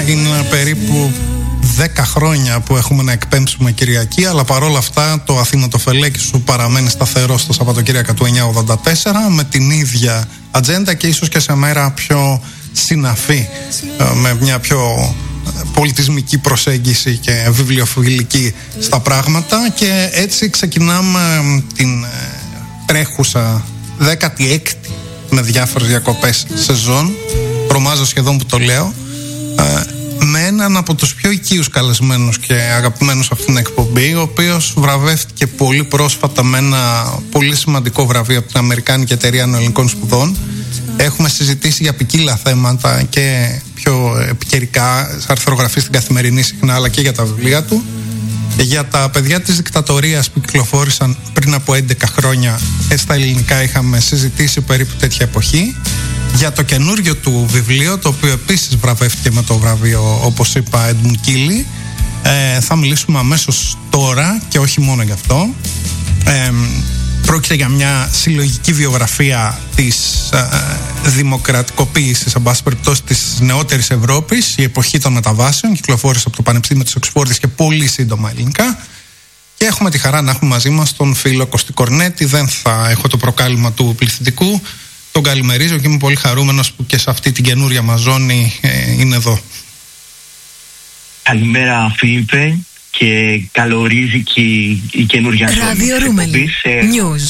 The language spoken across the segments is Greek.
Είναι περίπου 10 χρόνια που έχουμε να εκπέμψουμε Κυριακή, αλλά παρόλα αυτά το Αθηνοτοφελέκι σου παραμένει σταθερό στο Σαββατοκύριακο του 984 με την ίδια ατζέντα και ίσως και σε μέρα πιο συναφή, με μια πιο πολιτισμική προσέγγιση και βιβλιοφιλική στα πράγματα. Και έτσι ξεκινάμε την τρέχουσα 16η με διάφορες διακοπές σεζόν, τρομάζω σχεδόν που το λέω, με έναν από τους πιο οικείους καλεσμένους και αγαπημένους αυτήν την εκπομπή, ο οποίος βραβεύτηκε πολύ πρόσφατα με ένα πολύ σημαντικό βραβείο από την Αμερικάνικη Εταιρεία Νεοελληνικών Σπουδών. Έχουμε συζητήσει για ποικίλα θέματα και πιο επικαιρικά, αρθρογραφεί στην Καθημερινή συχνά, αλλά και για τα βιβλία του. Για τα παιδιά της δικτατορίας που κυκλοφόρησαν πριν από 11 χρόνια στα ελληνικά είχαμε συζητήσει περίπου τέτοια εποχή. Για το καινούριο του βιβλίο, το οποίο επίσης βραβεύτηκε με το βραβείο, όπως είπα, Έντμουν Κίλι, θα μιλήσουμε αμέσως τώρα και όχι μόνο γι' αυτό. Πρόκειται για μια συλλογική βιογραφία της δημοκρατικοποίησης, εν πάση περιπτώσει, της νεότερης Ευρώπης, η εποχή των μεταβάσεων. Κυκλοφόρησε από το Πανεπιστήμιο της Οξφόρδης και πολύ σύντομα ελληνικά. Και έχουμε τη χαρά να έχουμε μαζί μας τον φίλο Κωστή Κορνέτη. Δεν θα έχω το προκάλημα του πληθυντικού. Τον καλημερίζω και είμαι πολύ χαρούμενος που και σε αυτή την καινούρια μας ζώνη είναι εδώ. Καλημέρα, Φίλιππε, και καλορίζει και η καινούρια ζώνη. Ράδιο Ρούμελι, News.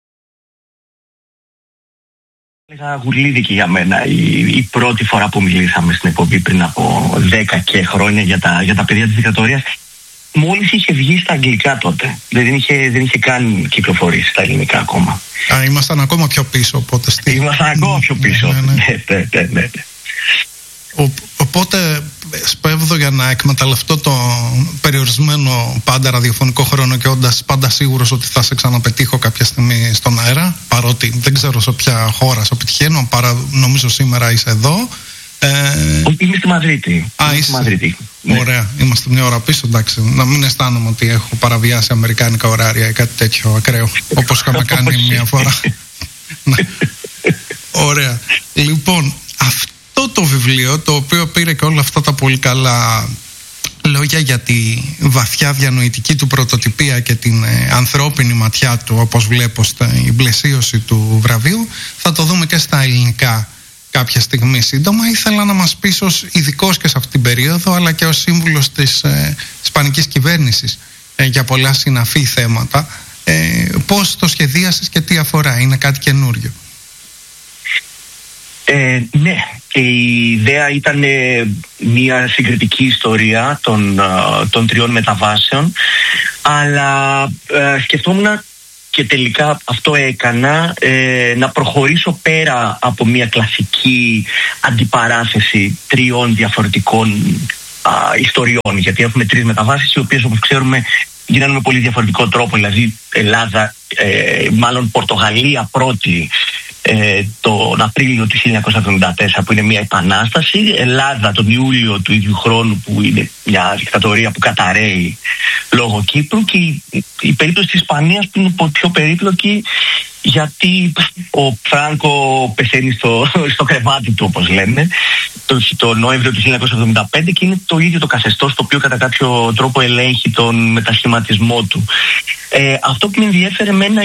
Έλεγα γουρλίδικη για μένα η πρώτη φορά που μιλήσαμε στην εκπομπή πριν από 10 και χρόνια για τα παιδιά της δικτατορίας. Μόλις είχε βγει στα αγγλικά τότε. Δεν είχε καν κυκλοφορήσει στα ελληνικά ακόμα. Ήμασταν ακόμα πιο πίσω, οπότε. Ήμασταν ακόμα πιο πίσω. Ναι. Οπότε σπέβδω για να εκμεταλλευτώ το περιορισμένο πάντα ραδιοφωνικό χρόνο και όντας πάντα σίγουρος ότι θα σε ξαναπετύχω κάποια στιγμή στον αέρα, παρότι δεν ξέρω σε ποια χώρα σε πετυχαίνω, νομίζω σήμερα είσαι εδώ. Είμαι στη Μαδρίτη. Στη Μαδρίτη. Ωραία, είμαστε μια ώρα πίσω, εντάξει. Να μην αισθάνομαι ότι έχω παραβιάσει αμερικάνικα ωράρια ή κάτι τέτοιο ακραίο, όπως είχαμε κάνει μια φορά. Ωραία. Λοιπόν, αυτό το βιβλίο, το οποίο πήρε και όλα αυτά τα πολύ καλά λόγια για τη βαθιά διανοητική του πρωτοτυπία και την ανθρώπινη ματιά του, όπως βλέπω στην πλαισίωση του βραβείου, θα το δούμε και στα ελληνικά κάποια στιγμή σύντομα. Ήθελα να μας πεις ως ειδικός και σε αυτή την περίοδο, αλλά και ως σύμβουλος της ισπανικής κυβέρνησης για πολλά συναφή θέματα, πώς το σχεδίασες και τι αφορά, είναι κάτι καινούριο? Ναι, και η ιδέα ήταν μια συγκριτική ιστορία των τριών μεταβάσεων, αλλά σκεφτόμουν και τελικά αυτό έκανα, να προχωρήσω πέρα από μια κλασική αντιπαράθεση τριών διαφορετικών ιστοριών, γιατί έχουμε τρεις μεταβάσεις οι οποίες, όπως ξέρουμε, γίνανε με πολύ διαφορετικό τρόπο. Δηλαδή Ελλάδα, μάλλον Πορτογαλία πρώτη τον Απρίλιο του 1974, που είναι μια επανάσταση, Ελλάδα τον Ιούλιο του ίδιου χρόνου, που είναι μια δικτατορία που καταρρέει λόγω Κύπρου, και η περίπτωση της Ισπανίας που είναι πιο περίπλοκη, γιατί ο Φράνκο πεθαίνει στο κρεβάτι του, όπως λέμε, το Νοέμβριο του 1975, και είναι το ίδιο το καθεστώς το οποίο κατά κάποιο τρόπο ελέγχει τον μετασχηματισμό του. Αυτό που με ενδιέφερε εμένα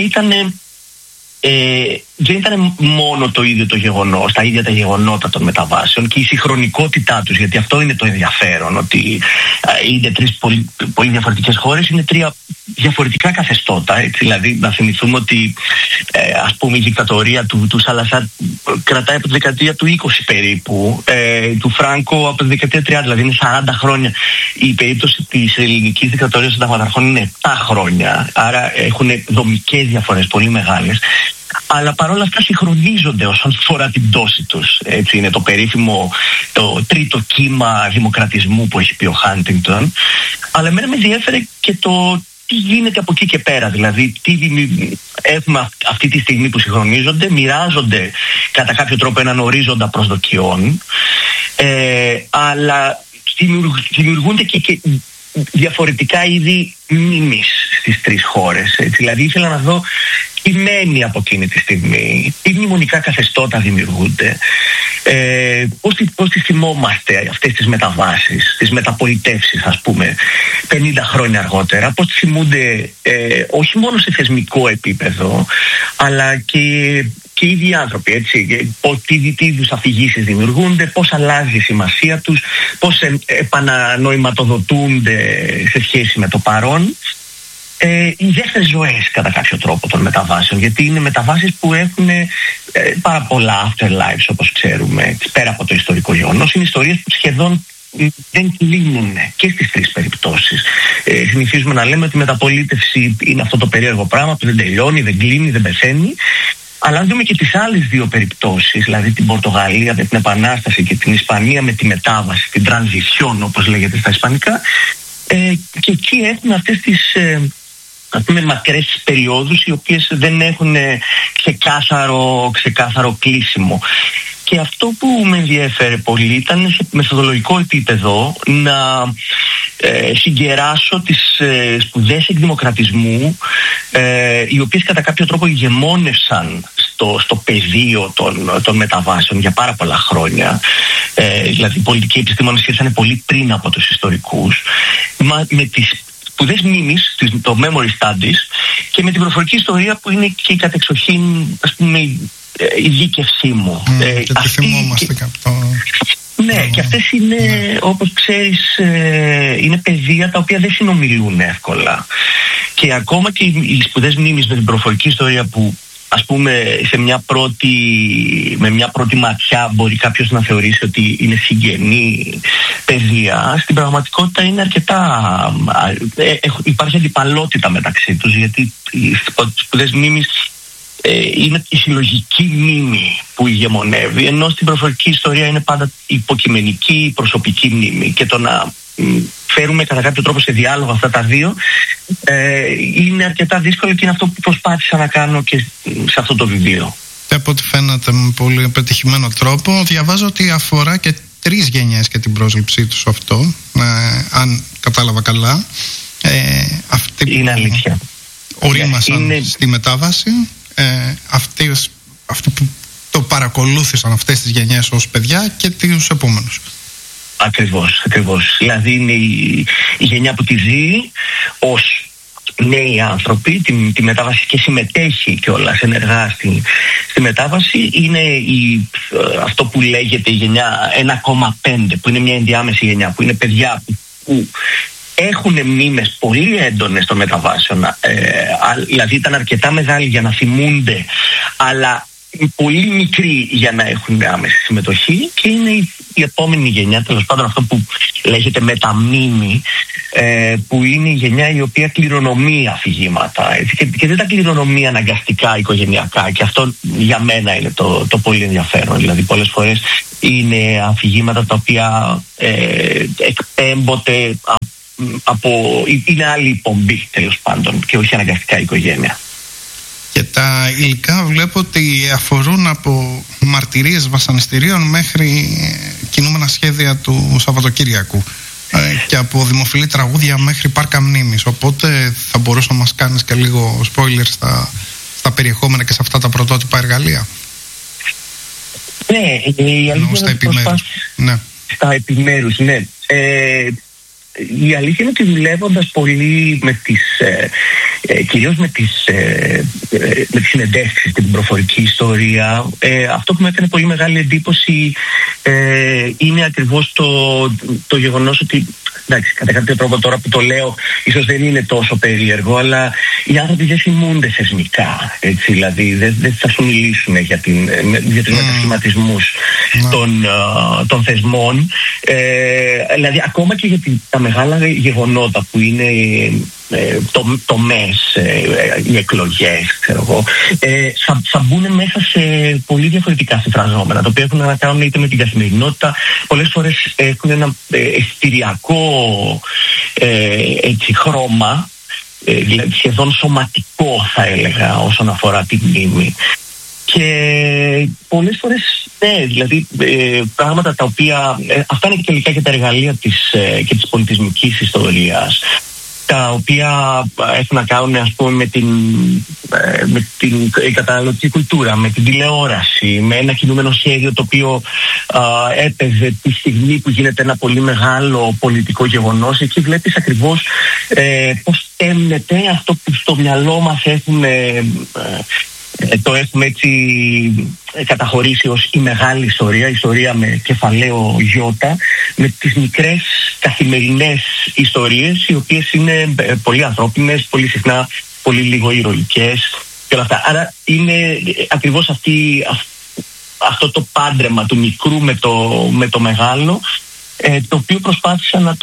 δεν ήταν μόνο το ίδιο το γεγονός, τα ίδια τα γεγονότα των μεταβάσεων και η συγχρονικότητά τους, γιατί αυτό είναι το ενδιαφέρον, ότι είναι τρεις πολύ διαφορετικές χώρες, είναι τρία διαφορετικά καθεστώτα, έτσι. Δηλαδή να θυμηθούμε ότι ας πούμε η δικτατορία του Σαλασάρ κρατάει από τη δεκαετία του 20 περίπου, του Φράνκο από τη δεκαετία 30, δηλαδή είναι 40 χρόνια. Η περίπτωση της ελληνικής δικτατορίας των συνταγματαρχών είναι 7 χρόνια, άρα έχουν δομικές διαφορές πολύ μεγάλες. Αλλά παρόλα αυτά συγχρονίζονται όσον αφορά την πτώση τους. Έτσι είναι το περίφημο, το τρίτο κύμα δημοκρατισμού που έχει πει ο Χάντινγκτον. Αλλά εμένα με ενδιέφερε και το τι γίνεται από εκεί και πέρα. Δηλαδή, έχουμε αυτή τη στιγμή που συγχρονίζονται, μοιράζονται κατά κάποιο τρόπο έναν ορίζοντα προσδοκιών, αλλά δημιουργούνται και διαφορετικά είδη μνήμης στις τρεις χώρες. Δηλαδή ήθελα να δω τι μένει από εκείνη τη στιγμή, τι μνημονικά καθεστώτα δημιουργούνται, πώς τις θυμόμαστε αυτές τις μεταβάσεις, τις μεταπολιτεύσεις, ας πούμε, 50 χρόνια αργότερα, πώς τις θυμούνται όχι μόνο σε θεσμικό επίπεδο, αλλά και οι ίδιοι άνθρωποι, έτσι, τι είδους αφηγήσεις δημιουργούνται, πώς αλλάζει η σημασία τους, πώς επανανοηματοδοτούνται σε σχέση με το παρόν. Οι δεύτερες ζωές κατά κάποιο τρόπο των μεταβάσεων, γιατί είναι μεταβάσεις που έχουν πάρα πολλά afterlives, όπως ξέρουμε, πέρα από το ιστορικό γεγονός. Είναι ιστορίες που σχεδόν δεν κλείνουν και στις τρεις περιπτώσεις. Συνηθίζουμε να λέμε ότι η μεταπολίτευση είναι αυτό το περίεργο πράγμα που δεν τελειώνει, δεν κλείνει, δεν πεθαίνει. Αλλά αν δούμε και τις άλλες δύο περιπτώσεις, δηλαδή την Πορτογαλία με την Επανάσταση και την Ισπανία με τη μετάβαση, την transition όπως λέγεται στα ισπανικά, και εκεί έχουμε αυτές τις μακρές περιόδους οι οποίες δεν έχουν ξεκάθαρο κλείσιμο. Και αυτό που με ενδιέφερε πολύ ήταν σε μεθοδολογικό επίπεδο να συγκεράσω τις σπουδές εκδημοκρατισμού, οι οποίες κατά κάποιο τρόπο ηγεμόνευσαν στο πεδίο των μεταβάσεων για πάρα πολλά χρόνια. Δηλαδή οι πολιτικοί επιστήμονες ήρθαν πολύ πριν από τους ιστορικούς, με τις σπουδές μνήμης, το memory studies, και με την προφορική ιστορία που είναι και η κατεξοχήν, ας πούμε, η δίκευσή μου. Και τη θυμόμαστε και αυτό. Ναι, και αυτές είναι, όπως ξέρεις, είναι πεδία τα οποία δεν συνομιλούν εύκολα. Και ακόμα και οι σπουδές μνήμης με την προφορική ιστορία που, ας πούμε, με μια πρώτη ματιά μπορεί κάποιος να θεωρήσει ότι είναι συγγενή παιδεία, στην πραγματικότητα είναι υπάρχει αντιπαλότητα μεταξύ τους, γιατί οι σπουδές μνήμης είναι η συλλογική μνήμη που ηγεμονεύει, ενώ στην προφορική ιστορία είναι πάντα υποκειμενική, προσωπική μνήμη. Και το να φέρουμε κατά κάποιο τρόπο σε διάλογο αυτά τα δύο είναι αρκετά δύσκολο, και είναι αυτό που προσπάθησα να κάνω και σε αυτό το βιβλίο. Και από ό,τι φαίνεται με πολύ πετυχημένο τρόπο, διαβάζω ότι αφορά και 3 γενιές και την πρόσληψή τους αυτό, αν κατάλαβα καλά. Είναι αλήθεια. Ορίμασαν στη μετάβαση, αυτοί που το παρακολούθησαν αυτές τις γενιές ως παιδιά και τους επόμενους. Ακριβώς. Δηλαδή είναι η γενιά που τη ζει ως νέοι άνθρωποι τη μετάβαση και συμμετέχει κιόλας ενεργά στη μετάβαση. Είναι αυτό που λέγεται η γενιά 1,5, που είναι μια ενδιάμεση γενιά, που είναι παιδιά που έχουν μνήμες πολύ έντονες των μεταβάσεων, δηλαδή ήταν αρκετά μεγάλοι για να θυμούνται, αλλά πολύ μικροί για να έχουν άμεση συμμετοχή, και είναι η επόμενη γενιά, τέλος πάντων αυτό που λέγεται μεταμνήμη, που είναι η γενιά η οποία κληρονομεί αφηγήματα, και δεν τα κληρονομεί αναγκαστικά οικογενειακά, και αυτό για μένα είναι το πολύ ενδιαφέρον. Δηλαδή πολλές φορές είναι αφηγήματα τα οποία εκπέμπονται είναι άλλη υπομπή, τέλος πάντων, και όχι αναγκαστικά η οικογένεια. Και τα υλικά βλέπω ότι αφορούν από μαρτυρίες βασανιστήριων μέχρι κινούμενα σχέδια του Σαββατοκύριακου, και από δημοφιλή τραγούδια μέχρι πάρκα μνήμης. Οπότε θα μπορούσε να μας κάνεις και λίγο spoiler στα περιεχόμενα και σε αυτά τα πρωτότυπα εργαλεία. Ναι, η αλήθεια στα επιμέρους. Ναι. Στα επιμέρους, ναι. Η αλήθεια είναι ότι δουλεύοντας πολύ κυρίως με τις συνεντεύξεις, την προφορική ιστορία, αυτό που μου έκανε πολύ μεγάλη εντύπωση είναι ακριβώς το γεγονός ότι, εντάξει, κατά κάποιο τρόπο τώρα που το λέω ίσως δεν είναι τόσο περίεργο, αλλά οι άνθρωποι δεν θυμούνται θεσμικά, έτσι, δηλαδή δεν θα σου μιλήσουν για τους μετασχηματισμούς των θεσμών, δηλαδή ακόμα και για τα μεγάλα γεγονότα που είναι το ΜΕΣ, οι εκλογές, ξέρω εγώ, θα μπουν μέσα σε πολύ διαφορετικά συμφραζόμενα, τα οποία έχουν να κάνουν είτε με την καθημερινότητα, πολλές φορές έχουν ένα αισθηριακό χρώμα, δηλαδή σχεδόν σωματικό θα έλεγα όσον αφορά τη μνήμη, και πολλές φορές Ναι, δηλαδή πράγματα τα οποία αυτά είναι και τελικά και τα εργαλεία της πολιτισμικής ιστορίας, τα οποία έχουν να κάνουν, ας πούμε, με την καταναλωτική κουλτούρα, με την τηλεόραση, με ένα κινούμενο σχέδιο το οποίο έπαιζε τη στιγμή που γίνεται ένα πολύ μεγάλο πολιτικό γεγονός. Εκεί βλέπεις ακριβώς πώς τέμνεται αυτό που στο μυαλό μας το έχουμε έτσι καταχωρήσει ως η μεγάλη ιστορία με κεφαλαίο γιώτα, με τις μικρές καθημερινές ιστορίες, οι οποίες είναι πολύ ανθρώπινες, πολύ συχνά πολύ λίγο ηρωικές και όλα αυτά. Άρα είναι ακριβώς αυτό το πάντρεμα του μικρού με το μεγάλο, το οποίο προσπάθησα να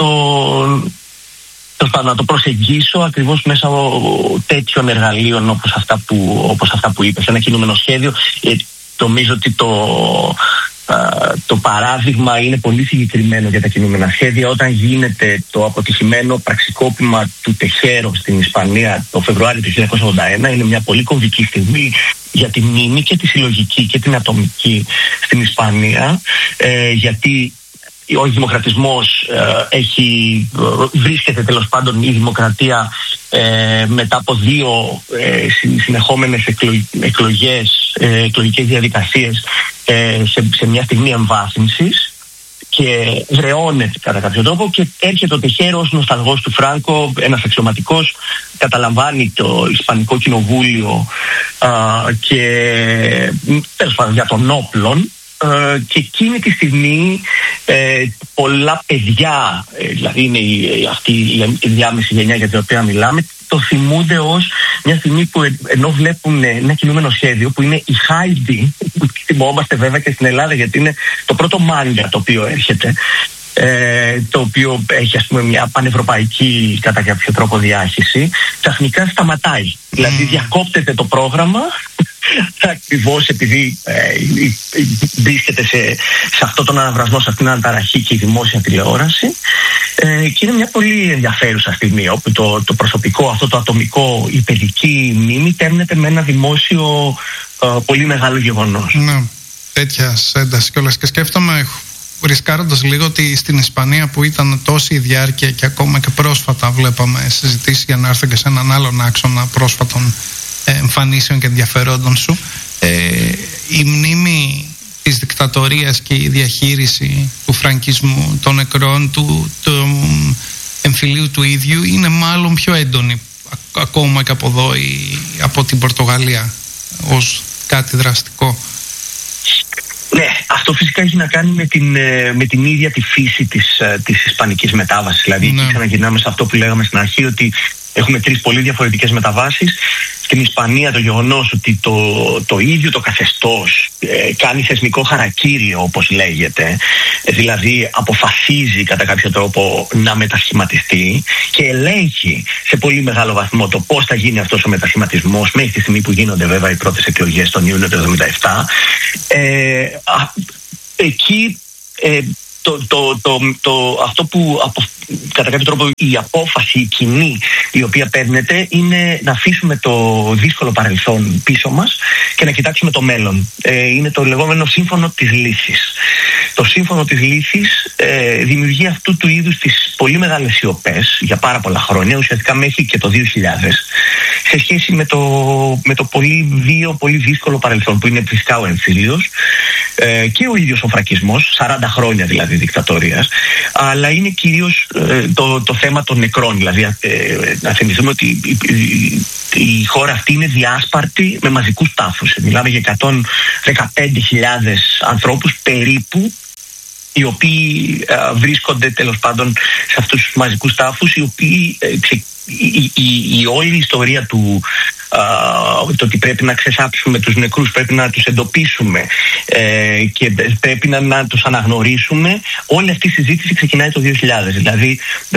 το προσεγγίσω ακριβώς μέσα από τέτοιων εργαλείων όπως αυτά που είπες. Ένα κινούμενο σχέδιο. Νομίζω ότι το παράδειγμα είναι πολύ συγκεκριμένο για τα κινούμενα σχέδια. Όταν γίνεται το αποτυχημένο πραξικόπημα του Τεχέρο στην Ισπανία το Φεβρουάριο του 1981, είναι μια πολύ κομβική στιγμή για τη μνήμη και τη συλλογική και την ατομική στην Ισπανία, γιατί ο δημοκρατισμός βρίσκεται τέλος πάντων η δημοκρατία μετά από 2 συνεχόμενες εκλογικές διαδικασίες σε μια στιγμή εμβάθυνσης και βρεώνεται κατά κάποιο τρόπο, και έρχεται ο Τεχέρο ως νοσταλγός του Φράνκο, ένας αξιωματικός, καταλαμβάνει το Ισπανικό Κοινοβούλιο και τέλος πάντων για των όπλων. Και εκείνη τη στιγμή πολλά παιδιά, δηλαδή είναι αυτή η διάμεση γενιά για την οποία μιλάμε, το θυμούνται ως μια στιγμή που ενώ βλέπουν ένα κινούμενο σχέδιο που είναι η Χάιντι, που θυμόμαστε βέβαια και στην Ελλάδα γιατί είναι το πρώτο μάγκα το οποίο έρχεται, το οποίο έχει, ας πούμε, μια πανευρωπαϊκή κατά κάποιο τρόπο διάχυση, ξαφνικά σταματάει. Δηλαδή διακόπτεται το πρόγραμμα ακριβώς επειδή βρίσκεται σε αυτόν τον αναβρασμό, σε αυτήν την αναταραχή και η δημόσια τηλεόραση, και είναι μια πολύ ενδιαφέρουσα στιγμή όπου το προσωπικό, αυτό το ατομικό, η παιδική μνήμη τέμνεται με ένα δημόσιο πολύ μεγάλο γεγονός. Ναι, τέτοια ένταση κιόλας. Και σκέφτομαι, ρισκάροντας λίγο, ότι στην Ισπανία που ήταν τόση η διάρκεια και ακόμα και πρόσφατα βλέπαμε συζητήσεις, για να έρθω και σε έναν άλλον άξονα πρόσφατων εμφανίσεων και ενδιαφερόντων σου, η μνήμη της δικτατορίας και η διαχείριση του φραγκισμού, των νεκρών, του εμφυλίου του ίδιου είναι μάλλον πιο έντονη ακόμα και από εδώ από την Πορτογαλία ως κάτι δραστικό. Ναι, αυτό φυσικά έχει να κάνει με την ίδια τη φύση της ισπανικής μετάβασης. Δηλαδή, ναι, ξαναγυρνάμε σε αυτό που λέγαμε στην αρχή, ότι έχουμε 3 πολύ διαφορετικές μεταβάσεις. Στην Ισπανία το γεγονός ότι το ίδιο το καθεστώς κάνει θεσμικό χαρακύριο, όπως λέγεται, δηλαδή αποφασίζει κατά κάποιο τρόπο να μετασχηματιστεί και ελέγχει σε πολύ μεγάλο βαθμό το πώς θα γίνει αυτός ο μετασχηματισμός, μέχρι τη στιγμή που γίνονται βέβαια οι πρώτες εκλογές τον Ιούνιο του 1977. Εκεί αυτό που κατά κάποιο τρόπο η απόφαση, η κοινή η οποία παίρνεται, είναι να αφήσουμε το δύσκολο παρελθόν πίσω μας και να κοιτάξουμε το μέλλον. Είναι το λεγόμενο σύμφωνο της λύσης. Το σύμφωνο της λύσης δημιουργεί αυτού του είδους τις πολύ μεγάλες σιωπές για πάρα πολλά χρόνια, ουσιαστικά μέχρι και το 2000, σε σχέση με το πολύ δύσκολο παρελθόν που είναι φυσικά ο εμφύλιος και ο ίδιος ο φραγκισμός, 40 χρόνια δηλαδή δικτατορίας, αλλά είναι κυρίως το θέμα των νεκρών. Δηλαδή να θυμηθούμε ότι η χώρα αυτή είναι διάσπαρτη με μαζικούς τάφους. Μιλάμε για 115.000 ανθρώπους περίπου, οι οποίοι βρίσκονται τέλος πάντων σε αυτούς τους μαζικούς τάφους, οι οποίοι η όλη ιστορία το ότι πρέπει να ξεσάψουμε τους νεκρούς, πρέπει να τους εντοπίσουμε και πρέπει να τους αναγνωρίσουμε, όλη αυτή η συζήτηση ξεκινάει το 2000, δηλαδή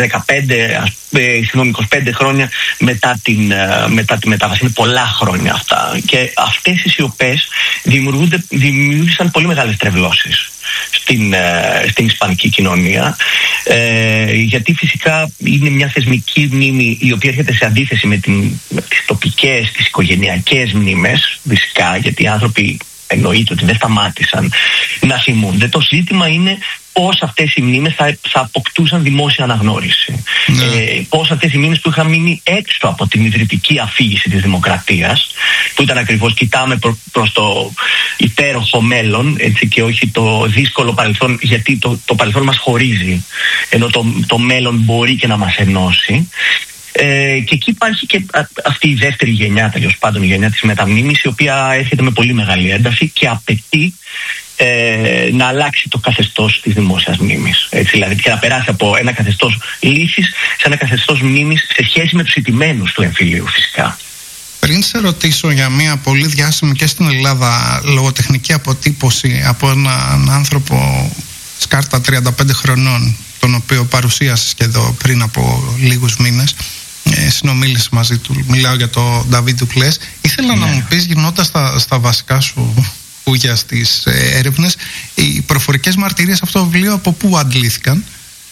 25 χρόνια μετά τη μετάβαση. Είναι πολλά χρόνια αυτά, και αυτές οι σιωπές δημιούργησαν πολύ μεγάλες τρευλώσεις στην ισπανική κοινωνία, γιατί φυσικά είναι μια θεσμική μνήμη η οποία έρχεται σε αντίθεση με τις τοπικές, τις οικογενειακές μνήμες, φυσικά, γιατί οι άνθρωποι εννοείται ότι δεν σταμάτησαν να θυμούνται. Το ζήτημα είναι πώς αυτές οι μνήμες θα αποκτούσαν δημόσια αναγνώριση. Πώς αυτές οι μνήμες που είχαν μείνει έξω από την ιδρυτική αφήγηση της δημοκρατίας, που ήταν ακριβώς κοιτάμε προς το υπέροχο μέλλον, έτσι, και όχι το δύσκολο παρελθόν, γιατί το παρελθόν μας χωρίζει, ενώ το μέλλον μπορεί και να μας ενώσει. Και εκεί υπάρχει και αυτή η δεύτερη γενιά, τέλος πάντων η γενιά της μεταμνήμης, η οποία έρχεται με πολύ μεγάλη ένταση και απαιτεί να αλλάξει το καθεστώς της δημόσιας μνήμης. Έτσι, δηλαδή, και να περάσει από ένα καθεστώς λύσης σε ένα καθεστώς μνήμης σε σχέση με τους ηττημένους του εμφυλίου, φυσικά. Πριν σε ρωτήσω για μια πολύ διάσημη και στην Ελλάδα λογοτεχνική αποτύπωση από έναν άνθρωπο σκάρτα 35 χρονών, τον οποίο παρουσίασες και εδώ πριν από λίγους μήνες, συνομίλησε μαζί του, μιλάω για το Νταβίντ Ντουκλές. Ήθελα να μου πεις, γυρνώντας στα βασικά σου για στις έρευνες, οι προφορικές μαρτυρίες αυτό το βιβλίο από πού αντλήθηκαν?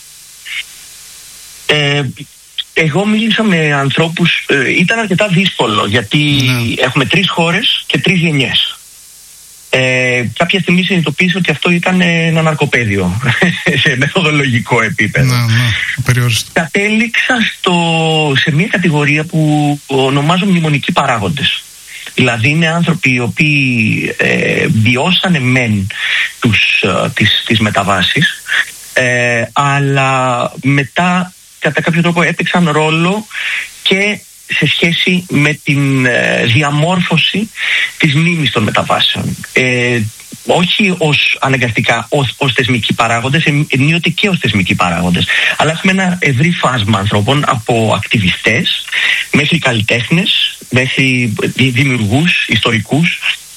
Εγώ μίλησα με ανθρώπους, ήταν αρκετά δύσκολο, γιατί έχουμε 3 χώρες και 3 γενιές. Κάποια στιγμή συνειδητοποίησα ότι αυτό ήταν ένα ναρκοπαίδιο σε μεθοδολογικό επίπεδο. Κατέληξα σε μια κατηγορία που ονομάζω μνημονικοί παράγοντες. Δηλαδή είναι άνθρωποι οι οποίοι βιώσανε μεν τις μεταβάσεις, αλλά μετά κατά κάποιο τρόπο έπαιξαν ρόλο και σε σχέση με την διαμόρφωση της μνήμης των μεταβάσεων. Όχι αναγκαστικά ως θεσμικοί παράγοντες, ενίοτε και ως θεσμικοί παράγοντες. Αλλά έχουμε ένα ευρύ φάσμα ανθρώπων, από ακτιβιστές μέχρι καλλιτέχνες, μέχρι δημιουργούς, ιστορικούς.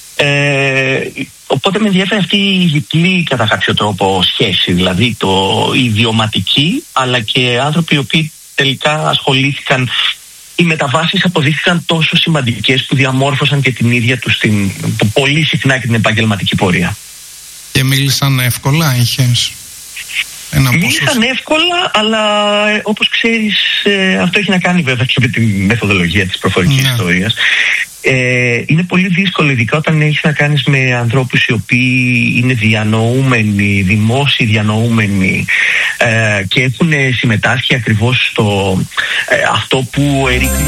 Οπότε με ενδιαφέρει αυτή η διπλή κατά κάποιο τρόπο σχέση, δηλαδή η ιδιωματική, αλλά και άνθρωποι οι οποίοι τελικά ασχολήθηκαν. Οι μεταβάσεις αποδείχθηκαν τόσο σημαντικές που διαμόρφωσαν και την ίδια τους πολύ συχνά και την επαγγελματική πορεία. Και μίλησαν εύκολα, είχες Μίλησαν εύκολα, αλλά όπως ξέρεις, αυτό έχει να κάνει βέβαια και με τη μεθοδολογία της προφορικής ιστορίας. Είναι πολύ δύσκολο, ειδικά όταν έχεις να κάνεις με ανθρώπους οι οποίοι είναι διανοούμενοι, δημόσιοι διανοούμενοι, και έχουν συμμετάσχει ακριβώς στο αυτό που ερήπτει.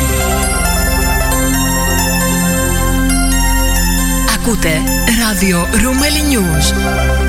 Ακούτε ράδιο Ρούμελι News.